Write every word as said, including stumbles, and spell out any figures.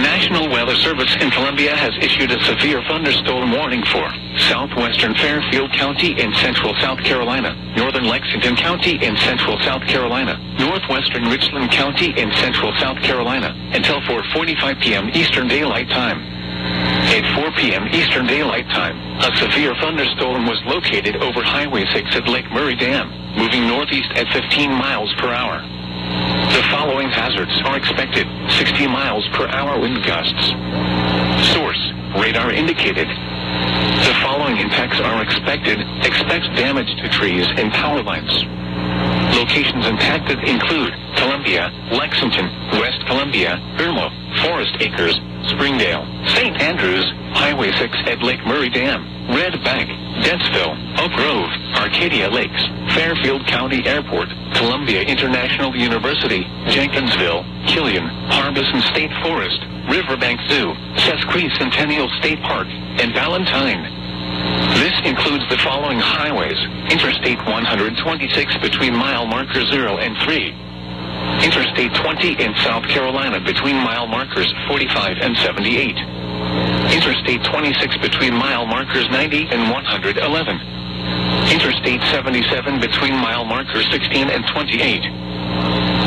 National Weather Service in Columbia has issued a severe thunderstorm warning for southwestern Fairfield County in central South Carolina, northern Lexington County in central South Carolina, northwestern Richland County in central South Carolina, until four forty-five p m Eastern Daylight Time. At four p m Eastern Daylight Time, a severe thunderstorm was located over Highway six at Lake Murray Dam, moving northeast at fifteen miles per hour. The following hazards are expected: sixty miles per hour wind gusts. Source: radar indicated. The following impacts are expected. Expect damage to trees and power lines. Locations impacted include Columbia, Lexington, West Columbia, Irma, Forest Acres, Springdale, Saint Andrews, Highway six at Lake Murray Dam, Red Bank, Dentsville, Oak Grove, Arcadia Lakes, Fairfield County Airport, Columbia International University, Jenkinsville, Killian, Harbison State Forest, Riverbank Zoo, Sesquicentennial State Park, and Valentine. This includes the following highways: Interstate one twenty-six between mile marker zero and three. Interstate twenty in South Carolina between mile markers forty-five and seventy-eight. Interstate twenty-six between mile markers ninety and one eleven. Interstate seventy-seven between mile markers sixteen and twenty-eight.